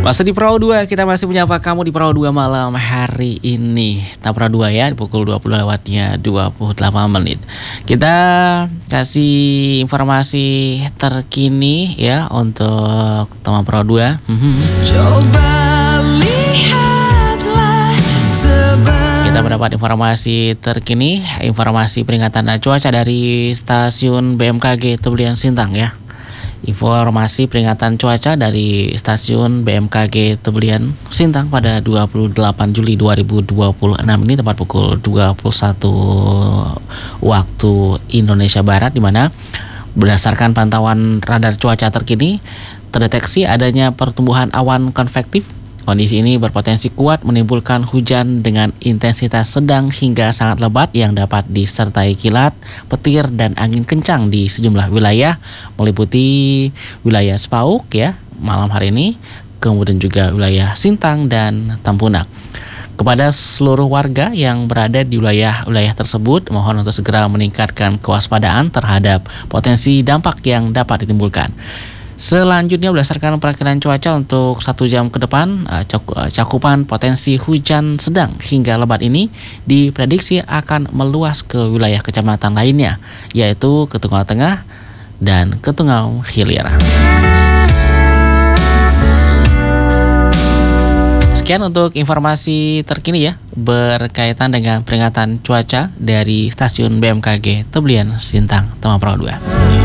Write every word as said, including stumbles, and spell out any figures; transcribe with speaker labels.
Speaker 1: Masih di Perahu dua, kita masih menyapa kamu di Perahu dua malam hari ini. Kita Perahu dua ya, di pukul dua puluh lewatnya dua puluh delapan menit. Kita kasih informasi terkini ya untuk teman Perahu dua.
Speaker 2: Coba lihatlah sebenarnya.
Speaker 1: Kita mendapat informasi terkini, informasi peringatan cuaca dari stasiun B M K G Tebulian Sintang ya. Informasi peringatan cuaca dari stasiun B M K G Tebulian Sintang pada dua puluh delapan Juli dua ribu dua puluh enam ini tepat pukul dua puluh satu waktu Indonesia Barat, di mana berdasarkan pantauan radar cuaca terkini terdeteksi adanya pertumbuhan awan konvektif. Kondisi ini berpotensi kuat menimbulkan hujan dengan intensitas sedang hingga sangat lebat yang dapat disertai kilat, petir, dan angin kencang di sejumlah wilayah, meliputi wilayah Sepauk ya malam hari ini, kemudian juga wilayah Sintang dan Tampunak. Kepada seluruh warga yang berada di wilayah-wilayah tersebut, mohon untuk segera meningkatkan kewaspadaan terhadap potensi dampak yang dapat ditimbulkan. Selanjutnya berdasarkan perakiraan cuaca untuk satu jam ke depan, cakupan potensi hujan sedang hingga lebat ini diprediksi akan meluas ke wilayah kecamatan lainnya, yaitu ke Tunggal Tengah dan ke Tunggal Hilir. Sekian untuk informasi terkini ya berkaitan dengan peringatan cuaca dari stasiun B M K G Tebulian Sintang, Temanggung dua.